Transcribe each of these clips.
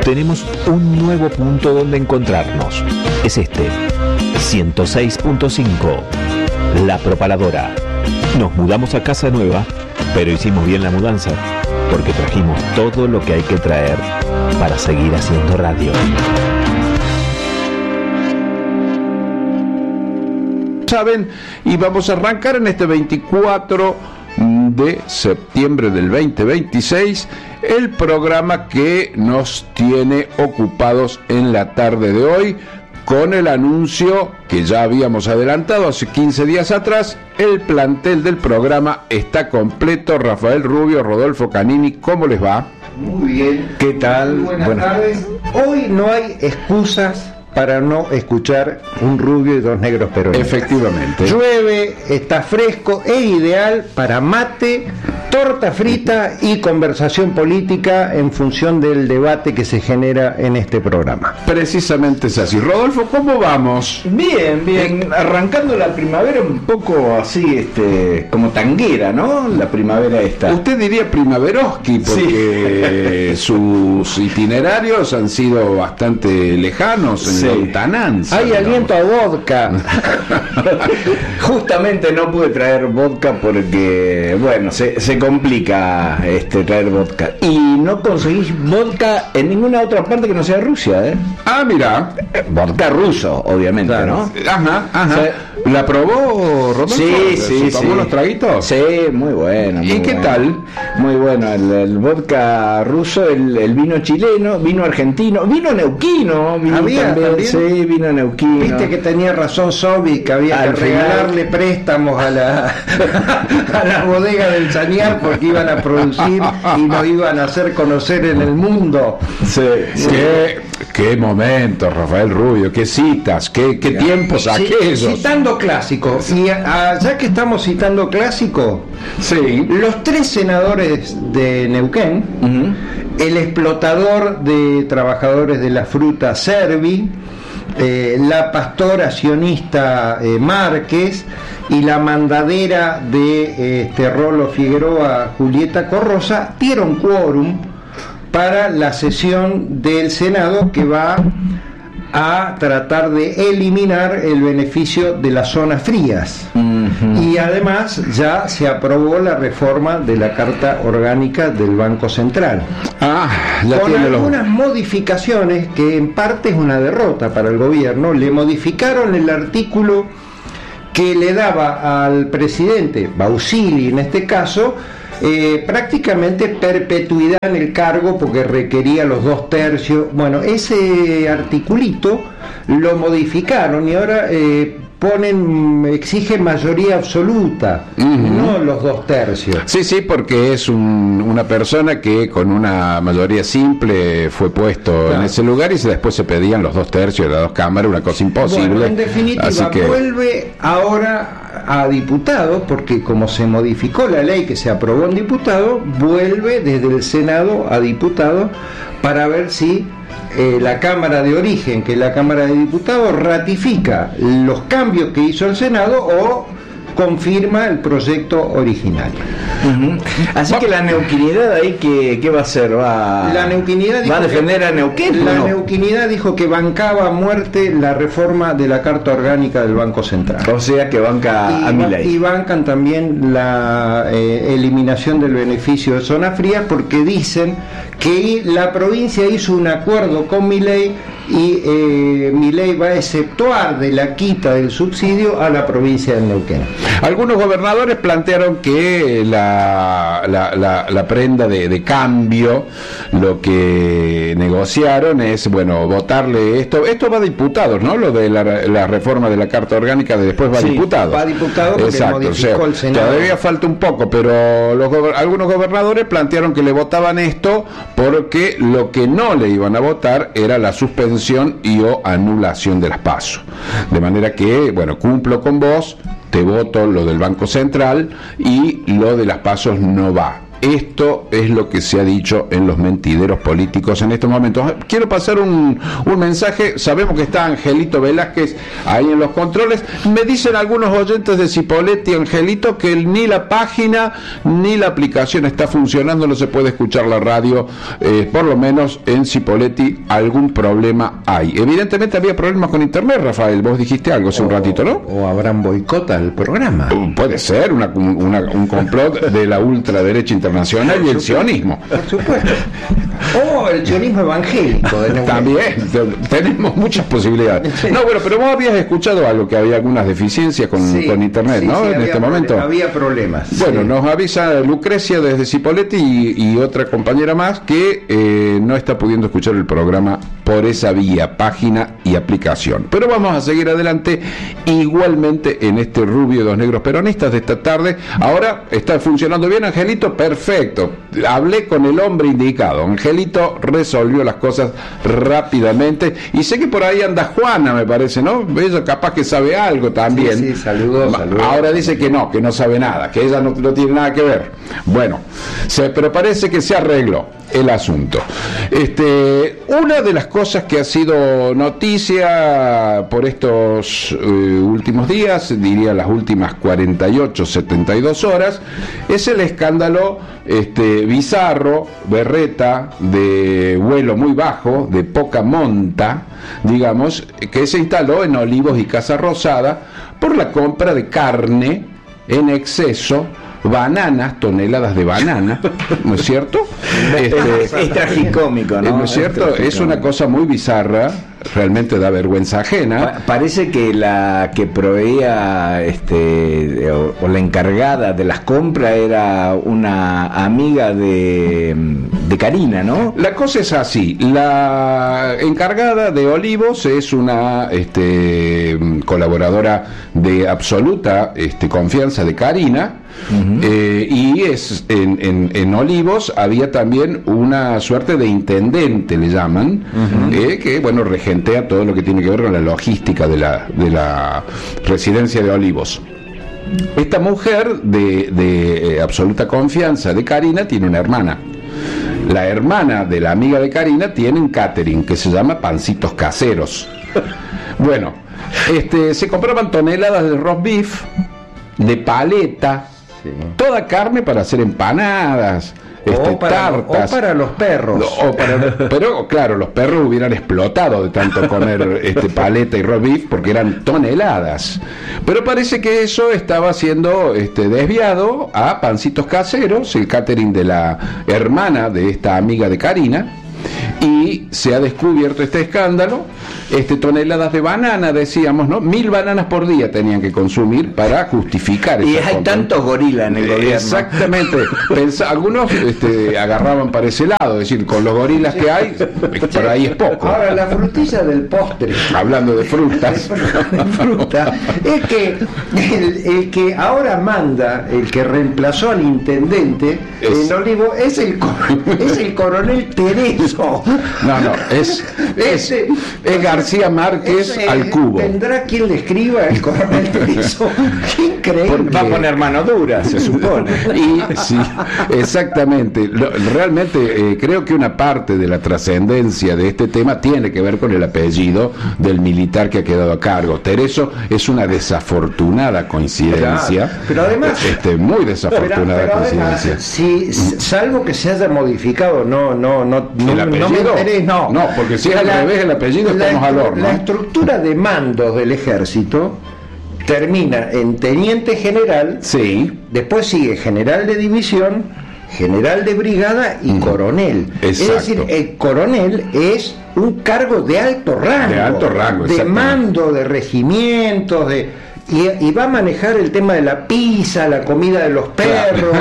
tenemos un nuevo punto donde encontrarnos. Es este, 106.5, La Propaladora. Nos mudamos a casa nueva, pero hicimos bien la mudanza, porque trajimos todo lo que hay que traer para seguir haciendo radio. Saben, y vamos a arrancar en este 24 de septiembre del 2026 el programa que nos tiene ocupados en la tarde de hoy con el anuncio que ya habíamos adelantado hace 15 días atrás. El plantel del programa está completo. Rafael Rubio, Rodolfo Canini, ¿cómo les va? Muy bien. ¿Qué tal? Buenas tardes. Hoy no hay excusas para no escuchar un rubio y dos negros peronistas. Efectivamente. Llueve, está fresco, es ideal para mate, torta frita y conversación política en función del debate que se genera en este programa. Precisamente es así. Rodolfo, ¿cómo vamos? Bien, bien. Arrancando la primavera un poco así, como tanguera, ¿no? La primavera esta. Usted diría primaveroski, porque sí. Sus itinerarios han sido bastante lejanos en lontananza. Hay aliento a vodka. Justamente no pude traer vodka porque, bueno, se complica traer vodka. Y no conseguís vodka en ninguna otra parte que no sea Rusia, ¿eh? Ah, mira. Vodka ruso, obviamente, claro. ¿No? Ajá. O sea, ¿la probó, Rodolfo? Sí. ¿Tomó los traguitos? Sí, muy bueno. ¿Y qué tal? Muy bueno, el vodka ruso, el vino chileno, vino argentino, vino neuquino. ¿Había también? Sí, vino neuquino. Viste que tenía razón Sobi, que había que regalarle préstamos a la bodega del Chañar porque iban a producir y nos iban a hacer conocer en el mundo. Sí. Qué momento, Rafael Rubio, qué citas, qué tiempos aquellos. Citando clásicos. Y ya que estamos citando clásicos, sí. Los 3 senadores de Neuquén, el explotador de trabajadores de la fruta Servi, la pastora sionista Márquez y la mandadera de Rolo Figueroa Julieta Corrosa dieron quórum para la sesión del Senado que va a tratar de eliminar el beneficio de las zonas frías. Y además ya se aprobó la reforma de la Carta Orgánica del Banco Central, con algunas modificaciones que en parte es una derrota para el gobierno. Le modificaron el artículo que le daba al presidente Bausili, en este caso, prácticamente perpetuidad en el cargo porque requería los 2/3. Bueno, ese articulito lo modificaron y ahora exige mayoría absoluta, no los 2/3. Sí, porque es una persona que con una mayoría simple fue puesto en ese lugar y después se pedían los 2/3 de las 2 cámaras, una cosa imposible. Bueno, en definitiva, vuelve ahora a diputados, porque como se modificó la ley que se aprobó en diputados, vuelve desde el Senado a diputados para ver si la Cámara de Origen, que es la Cámara de Diputados, ratifica los cambios que hizo el Senado o confirma el proyecto original. Así que la neuquinidad ahí, ¿qué va a hacer? La neuquinidad ¿va a defender a Neuquén? La neuquinidad dijo que bancaba a muerte la reforma de la Carta Orgánica del Banco Central. O sea que banca a Milei. Y bancan también la eliminación del beneficio de zona fría, porque dicen que la provincia hizo un acuerdo con Milei y Milei va a exceptuar de la quita del subsidio a la provincia de Neuquén. Algunos gobernadores plantearon que la prenda de cambio, lo que negociaron es, votarle esto va a diputados, ¿no? Lo de la reforma de la Carta Orgánica después va a diputados. Va a diputados porque modificó el Senado. Todavía falta un poco, pero algunos gobernadores plantearon que le votaban esto porque lo que no le iban a votar era la suspensión y o anulación de las PASO. De manera que, cumplo con vos, te voto lo del Banco Central y lo de las PASO no va. Esto es lo que se ha dicho en los mentideros políticos en estos momentos. Quiero pasar un mensaje. Sabemos que está Angelito Velázquez ahí en los controles. Me dicen algunos oyentes de Cipolletti, Angelito, que ni la página ni la aplicación está funcionando, no se puede escuchar la radio, por lo menos en Cipolletti algún problema hay. Evidentemente había problemas con internet, Rafael, vos dijiste algo hace un ratito, ¿no? O habrán boicot al programa. Puede ser un complot de la ultraderecha internacional y el sionismo. Por supuesto. O el sionismo evangélico. También, tenemos muchas posibilidades. Sí. No, bueno, pero vos habías escuchado algo, que había algunas deficiencias con internet, sí, ¿no? Sí, en este momento. Había problemas. Bueno, sí. nos avisa Lucrecia desde Cipolletti y otra compañera más que no está pudiendo escuchar el programa por esa vía, página y aplicación. Pero vamos a seguir adelante igualmente en este Rubio de los Negros Peronistas de esta tarde. Ahora está funcionando bien, Angelito, perfecto. Hablé con el hombre indicado. Angelito resolvió las cosas rápidamente y sé que por ahí anda Juana, me parece, ¿no? Ella capaz que sabe algo también. Sí, saludos. Ahora dice que no sabe nada, que ella no tiene nada que ver. Bueno, pero parece que se arregló el asunto. Una de las cosas que ha sido noticia por estos últimos días, diría las últimas 48, 72 horas, es el escándalo bizarro, berreta, de vuelo muy bajo, de poca monta, digamos, que se instaló en Olivos y Casa Rosada por la compra de carne en exceso, bananas, toneladas de banana, ¿no es cierto? Es tragicómico, ¿no? ¿No es cierto? Es una cosa muy bizarra, realmente da vergüenza ajena. Parece que la que proveía o la encargada de las compras era una amiga de Karina, ¿no? La cosa es así, la encargada de Olivos es una colaboradora de absoluta confianza de Karina. Uh-huh. Y es en Olivos había también una suerte de intendente, le llaman, uh-huh. Que bueno, regentea todo lo que tiene que ver con la logística de la residencia de Olivos. Esta mujer de absoluta confianza de Karina tiene una hermana. La hermana de la amiga de Karina tiene un catering que se llama Pancitos Caseros. Bueno, se compraban toneladas de roast beef, de paleta, sí. Toda carne para hacer empanadas, tartas. O para los perros. Pero claro, los perros hubieran explotado de tanto comer paleta y roast beef porque eran toneladas. Pero parece que eso estaba siendo desviado a Pancitos Caseros, el catering de la hermana de esta amiga de Karina. Y se ha descubierto este escándalo. Toneladas de banana, decíamos, ¿no? 1000 bananas por día tenían que consumir para justificar. Y hay tantos gorilas en el gobierno. Exactamente. Algunos agarraban para ese lado, es decir, con los gorilas que hay, por ahí es poco. Ahora, la frutilla del postre. Hablando de frutas. Es que el que ahora manda, el que reemplazó al intendente en Olivo, es el coronel Tereso. No, es García Márquez al cubo. Tendrá quien le escriba el coronel Tereso. Qué increíble. Porque va a poner mano dura, se supone. Sí, exactamente. Realmente creo que una parte de la trascendencia de este tema tiene que ver con el apellido del militar que ha quedado a cargo. Tereso es una desafortunada coincidencia. Pero además, muy desafortunada coincidencia. Si, salvo que se haya modificado, no ¿el apellido? No, porque si es al revés el apellido estamos al horno. La estructura de mandos del ejército termina en teniente general, sí. Después sigue general de división, general de brigada y coronel. Exacto. Es decir, el coronel es un cargo de alto rango, de mando de regimientos, y va a manejar el tema de la pizza, la comida de los perros,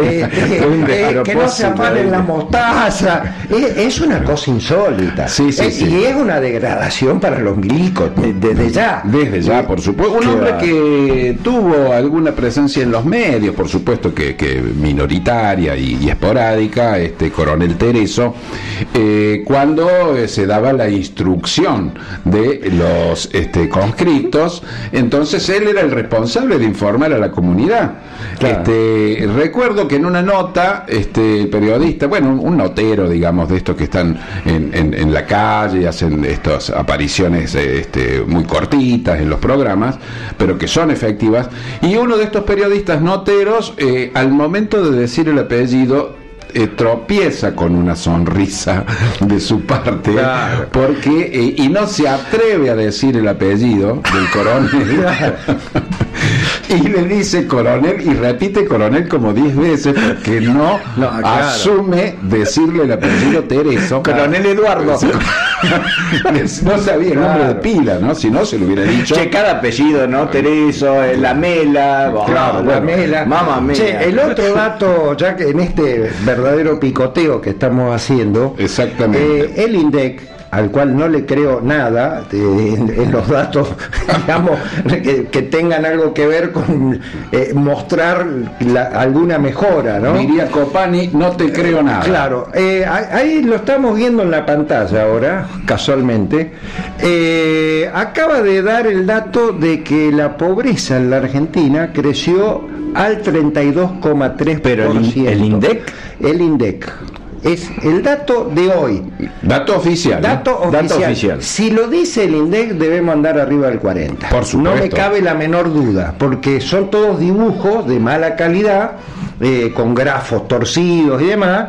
que no se afanen la mostaza. Es una cosa insólita. Sí. Y es una degradación para los milicos, desde ya. Desde ya, por supuesto. Un hombre que tuvo alguna presencia en los medios, por supuesto que minoritaria y esporádica, coronel Tereso, cuando se daba la instrucción de los conscriptos, entonces él él era el responsable de informar a la comunidad. Claro. Recuerdo que en una nota, el periodista, bueno, un notero, digamos, de estos que están en la calle y hacen estas apariciones muy cortitas en los programas, pero que son efectivas, y uno de estos periodistas noteros, al momento de decir el apellido, tropieza con una sonrisa de su parte, claro, porque y no se atreve a decir el apellido del coronel. Claro. Y le dice coronel y repite coronel como 10 veces porque no claro, asume decirle el apellido Tereso. Coronel Eduardo. No sabía el nombre de pila, ¿no? Si no, se lo hubiera dicho. Che, cada apellido, ¿no? Tereso, la Mela, Claro, la Mela. Mamá mía. Che, el otro dato, ya que en este verdadero picoteo que estamos haciendo, Exactamente. el INDEC, al cual no le creo nada en los datos, digamos, que tengan algo que ver con mostrar alguna mejora, ¿no? Diría Copani, no te creo nada. Claro, ahí lo estamos viendo en la pantalla ahora, casualmente. Acaba de dar el dato de que la pobreza en la Argentina creció al 32,3%. Pero el INDEC. El INDEC. Es el dato de hoy. Dato oficial. Dato oficial. Si lo dice el INDEC, debemos andar arriba del 40. Por supuesto. No me cabe la menor duda, porque son todos dibujos de mala calidad, con grafos torcidos y demás,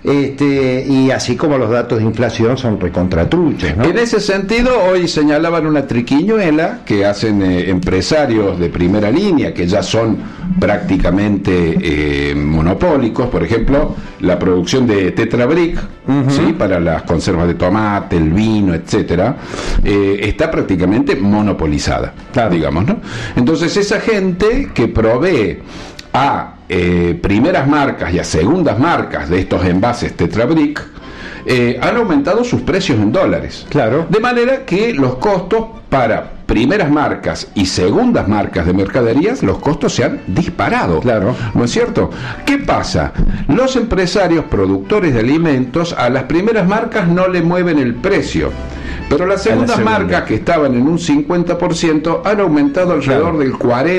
y así como los datos de inflación son recontratruchos, ¿no? En ese sentido, hoy señalaban una triquiñuela que hacen empresarios de primera línea, que ya son prácticamente monopólicos. Por ejemplo, la producción de Tetra Brick, ¿sí? Para las conservas de tomate, el vino, etcétera, está prácticamente monopolizada, claro, digamos, ¿no? Entonces, esa gente que provee a primeras marcas y a segundas marcas de estos envases Tetra Brick, han aumentado sus precios en dólares. Claro. De manera que los costos para primeras marcas y segundas marcas de mercaderías, los costos se han disparado. Claro. ¿No es cierto? ¿Qué pasa? Los empresarios productores de alimentos a las primeras marcas no le mueven el precio, pero las segundas marcas, que estaban en un 50%, han aumentado alrededor del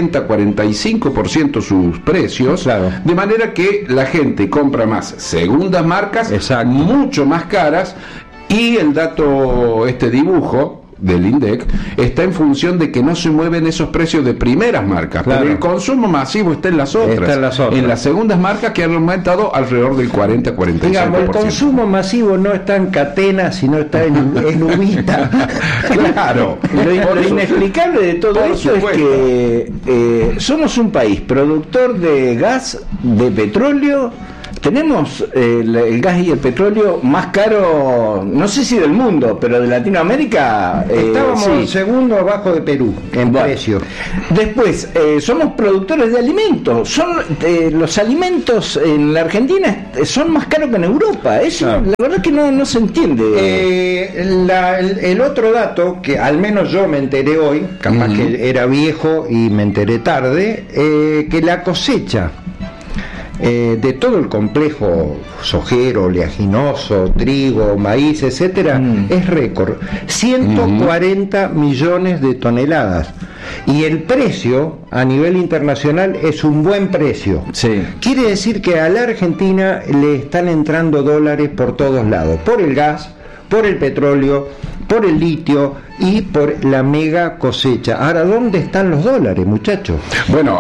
40-45% sus precios, claro, de manera que la gente compra más segundas marcas, exacto, mucho más caras, y el dato, dibujo del INDEC está en función de que no se mueven esos precios de primeras marcas, claro, pero el consumo masivo está en las otras, en las segundas marcas, que han aumentado alrededor del 40-45%. Digamos, el consumo masivo no está en Catena, sino está en Ubita. Claro. Lo inexplicable de todo esto es que somos un país productor de gas, de petróleo. Tenemos el gas y el petróleo más caro, no sé si del mundo, pero de Latinoamérica. Estábamos segundo abajo de Perú en precio. Después, somos productores de alimentos. Los alimentos en la Argentina son más caros que en Europa. Eso, la verdad que no se entiende. El otro dato, que al menos yo me enteré hoy, capaz que era viejo y me enteré tarde, que la cosecha de todo el complejo sojero, oleaginoso, trigo, maíz, etcétera, es récord, 140 millones de toneladas, y el precio a nivel internacional es un buen precio. Sí. Quiere decir que a la Argentina le están entrando dólares por todos lados, por el gas, por el petróleo, por el litio y por la mega cosecha. Ahora, ¿dónde están los dólares, muchachos? Bueno,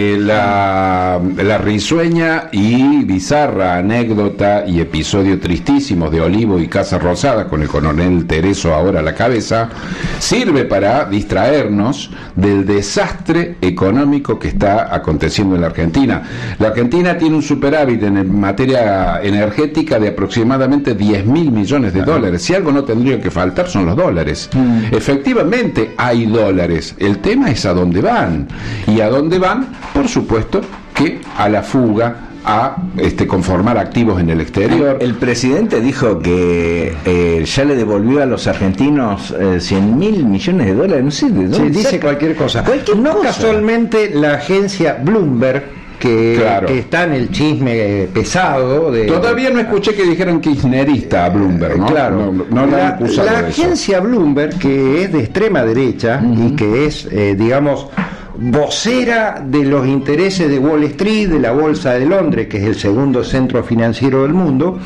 la risueña y bizarra anécdota y episodio tristísimo de Olivo y Casa Rosada, con el coronel Tereso ahora a la cabeza, sirve para distraernos del desastre económico que está aconteciendo en la Argentina. La Argentina tiene un superávit en materia energética de aproximadamente 10.000 millones de dólares. Si algo no tendría que faltar son los dólares. Efectivamente hay dólares, el tema es a dónde van, y a dónde van, por supuesto, que a la fuga, a conformar activos en el exterior. El presidente dijo que ya le devolvió a los argentinos 100.000 millones de dólares, no sé de dónde. Sí, dice cualquier cosa. No, casualmente la agencia Bloomberg, que está en el chisme pesado todavía no escuché que dijeran kirchnerista a Bloomberg, ¿no? Claro, no la agencia Bloomberg, que es de extrema derecha y que es digamos vocera de los intereses de Wall Street, de la Bolsa de Londres, que es el segundo centro financiero del mundo,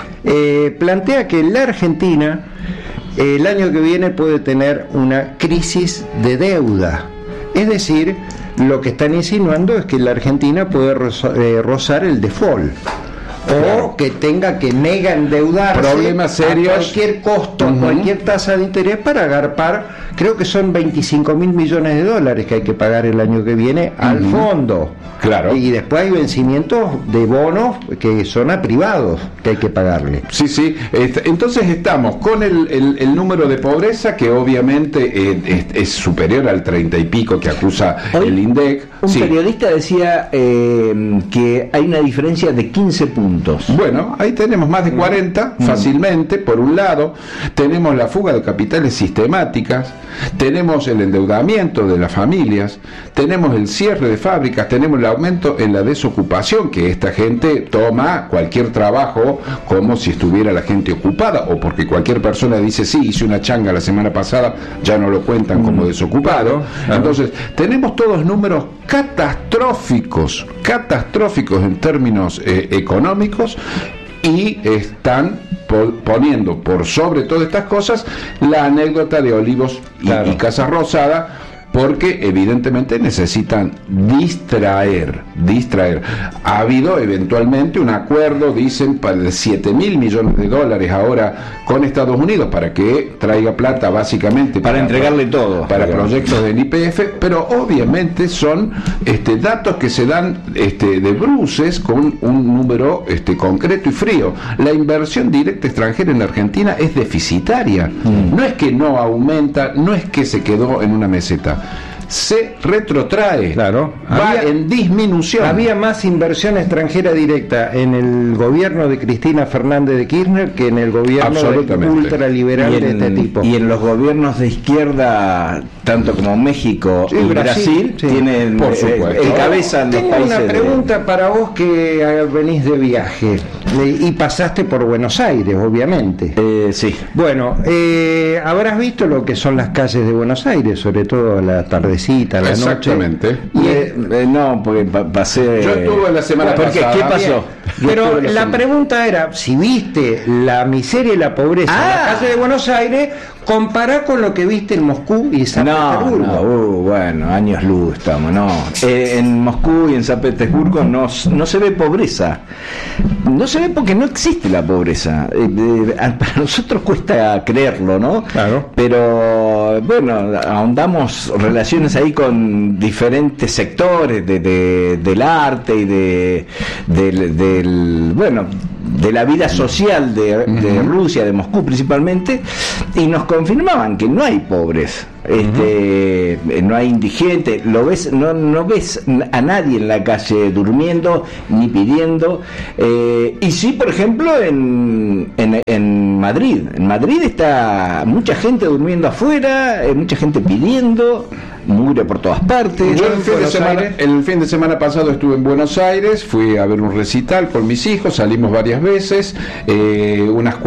plantea que la Argentina el año que viene puede tener una crisis de deuda. Es decir, lo que están insinuando es que la Argentina puede rozar el default. Claro. O que tenga que mega endeudarse, problemas serios, a cualquier costo, cualquier tasa de interés para agarpar. Creo que son 25.000 millones de dólares que hay que pagar el año que viene al fondo. Claro. Y después hay vencimientos de bonos que son a privados que hay que pagarle. Sí, sí. Entonces estamos con el número de pobreza, que obviamente es superior al 30 y pico que acusa hoy, el INDEC. Un periodista decía que hay una diferencia de 15 puntos. Bueno, ahí tenemos más de 40 fácilmente. Por un lado, tenemos la fuga de capitales sistemáticas, tenemos el endeudamiento de las familias, tenemos el cierre de fábricas, tenemos el aumento en la desocupación, que esta gente toma cualquier trabajo como si estuviera la gente ocupada, o porque cualquier persona dice, sí, hice una changa la semana pasada, ya no lo cuentan como desocupado. Entonces, tenemos todos números catastróficos en términos económicos, y están poniendo por sobre todas estas cosas la anécdota de Olivos y Casa Rosada, porque evidentemente necesitan distraer. Ha habido eventualmente un acuerdo, dicen, de 7.000 millones de dólares ahora con Estados Unidos para que traiga plata básicamente para entregarle todo para proyectos del YPF, pero obviamente son datos que se dan de bruces con un número concreto y frío. La inversión directa extranjera en la Argentina es deficitaria. No es que no aumenta, no es que se quedó en una meseta, se retrotrae, va en disminución. Había más inversión extranjera directa en el gobierno de Cristina Fernández de Kirchner que en el gobierno ultraliberal de este tipo. Y en los gobiernos de izquierda, tanto como México y Brasil, tienen por supuesto. encabezan los países. Tengo una pregunta para vos que venís de viaje y pasaste por Buenos Aires, obviamente. Sí. Bueno, habrás visto lo que son las calles de Buenos Aires, sobre todo a la tardecita, a la Exactamente. noche. No, porque pasé. Yo estuve la semana pasada. ¿Qué pasó? Pero la pregunta era, si viste la miseria y la pobreza en la calle de Buenos Aires, compará con lo que viste en Moscú y San Petersburgo. Bueno, años luz estamos, no. En Moscú y en San Petersburgo no se ve pobreza. No se ve porque no existe la pobreza. Para nosotros cuesta creerlo, ¿no? Claro. Pero, bueno, ahondamos relaciones ahí con diferentes sectores del arte y de la vida social de Rusia, de Moscú principalmente, y nos confirmaban que no hay pobres, no hay indigentes, no ves a nadie en la calle durmiendo ni pidiendo, y sí, por ejemplo, en Madrid. En Madrid está mucha gente durmiendo afuera, mucha gente pidiendo, mugre por todas partes. Yo el fin de semana pasado estuve en Buenos Aires, fui a ver un recital con mis hijos, salimos varias veces, unas